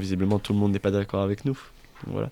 visiblement tout le monde n'est pas d'accord avec nous. Voilà.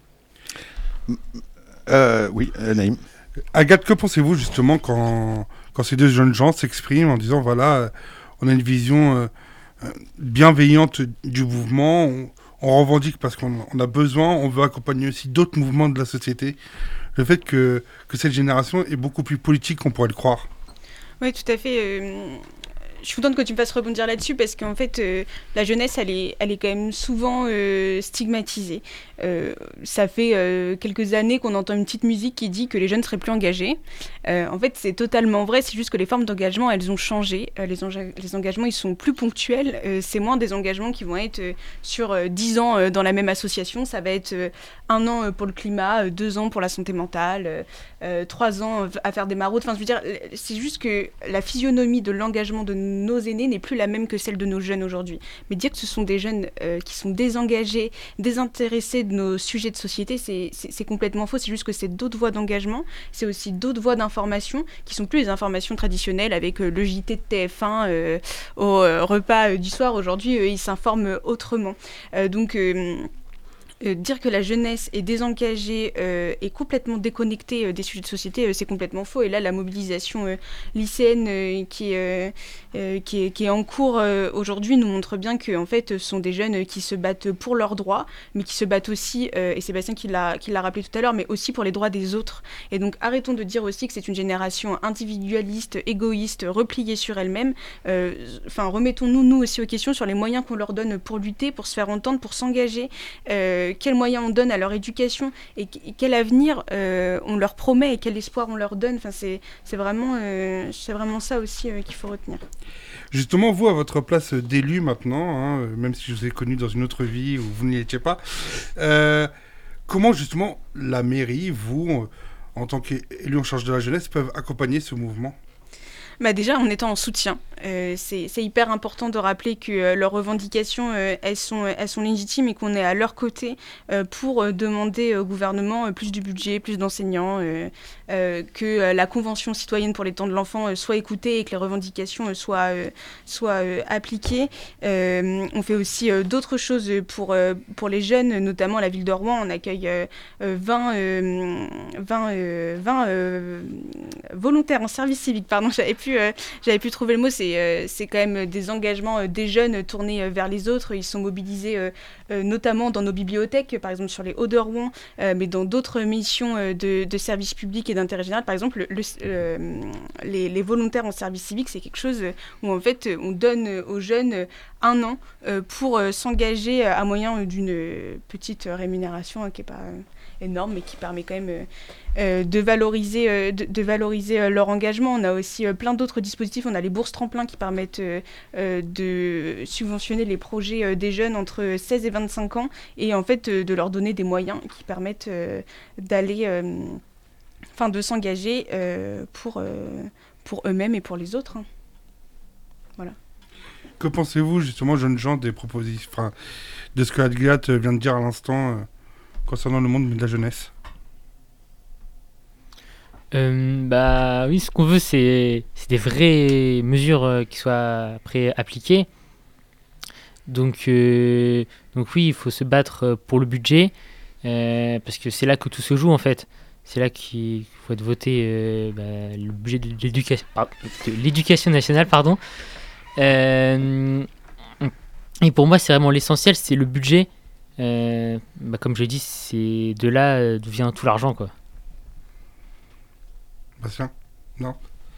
Oui, Naïm. Agathe, que pensez-vous justement quand ces deux jeunes gens s'expriment en disant voilà, on a une vision bienveillante du mouvement, on revendique parce qu'on a besoin, on veut accompagner aussi d'autres mouvements de la société. Le fait que cette génération est beaucoup plus politique qu'on pourrait le croire. Oui, tout à fait. Je suis contente que tu me fasses rebondir là-dessus parce qu'en fait, la jeunesse, elle est quand même souvent stigmatisée. Ça fait quelques années qu'on entend une petite musique qui dit que les jeunes seraient plus engagés. En fait, c'est totalement vrai, c'est juste que les formes d'engagement, elles ont changé. Les engagements, ils sont plus ponctuels. C'est moins des engagements qui vont être sur 10 ans dans la même association. Ça va être 1 an pour le climat, 2 ans pour la santé mentale, 3 ans à faire des maraudes. Enfin, je veux dire, c'est juste que la physionomie de l'engagement de nos aînés n'est plus la même que celle de nos jeunes aujourd'hui. Mais dire que ce sont des jeunes qui sont désengagés, désintéressés de nos sujets de société, c'est complètement faux. C'est juste que c'est d'autres voies d'engagement, c'est aussi d'autres voies d'information qui sont plus les informations traditionnelles avec le JT de TF1 au repas du soir. Aujourd'hui, ils s'informent autrement. Donc... dire que la jeunesse est désengagée et complètement déconnectée des sujets de société, c'est complètement faux. Et là, la mobilisation lycéenne qui est en cours aujourd'hui nous montre bien que en fait, ce sont des jeunes qui se battent pour leurs droits, mais qui se battent aussi, et Sébastien qui l'a rappelé tout à l'heure, mais aussi pour les droits des autres. Et donc, arrêtons de dire aussi que c'est une génération individualiste, égoïste, repliée sur elle-même. Remettons-nous, nous aussi, aux questions sur les moyens qu'on leur donne pour lutter, pour se faire entendre, pour s'engager. Quels moyens on donne à leur éducation et quel avenir on leur promet et quel espoir on leur donne. Enfin, c'est vraiment ça aussi qu'il faut retenir. Justement, vous, à votre place d'élu maintenant, même si je vous ai connu dans une autre vie où vous n'y étiez pas, comment justement la mairie, vous, en tant qu'élu en charge de la jeunesse, peuvent accompagner ce mouvement ? Déjà, en étant en soutien. C'est hyper important de rappeler que leurs revendications, elles sont légitimes et qu'on est à leur côté pour demander au gouvernement plus de budget, plus d'enseignants, que la Convention citoyenne pour les temps de l'enfant soit écoutée et que les revendications soient appliquées. On fait aussi d'autres choses pour les jeunes, notamment à la ville de Rouen. On accueille 20 volontaires en service civique. Pardon, j'avais pu trouver le mot. C'est quand même des engagements des jeunes tournés vers les autres. Ils sont mobilisés notamment dans nos bibliothèques, par exemple sur les Hauts de Rouen, mais dans d'autres missions de service public et d'intérêt général. Par exemple, les volontaires en service civique, c'est quelque chose où en fait on donne aux jeunes 1 an pour s'engager à moyen d'une petite rémunération qui n'est pas énorme, mais qui permet quand même de valoriser leur engagement. On a aussi plein d'autres dispositifs. On a les bourses tremplins qui permettent de subventionner les projets des jeunes entre 16 et 25 ans et en fait de leur donner des moyens qui permettent de s'engager pour eux-mêmes et pour les autres. Voilà. Que pensez-vous justement, jeunes gens, des propositions, de ce que Agathe vient de dire à l'instant concernant le monde de la jeunesse ? Oui, ce qu'on veut, c'est des vraies mesures qui soient après appliquées. Donc oui, il faut se battre pour le budget, parce que c'est là que tout se joue en fait. C'est là qu'il faut être voté le budget de l'éducation nationale, pardon. Et pour moi, c'est vraiment l'essentiel, c'est le budget. Comme je l'ai dit, c'est de là vient tout l'argent, quoi. Bastien ? Non.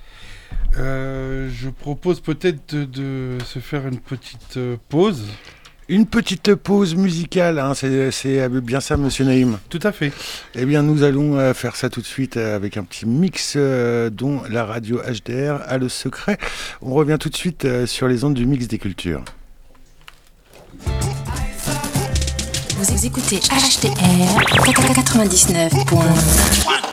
Je propose peut-être de se faire une petite pause. Une petite pause musicale, c'est bien ça, monsieur Naïm ? Tout à fait. Eh bien, nous allons faire ça tout de suite avec un petit mix dont la radio HDR a le secret. On revient tout de suite sur les ondes du mix des cultures. Vous écoutez HDR 99.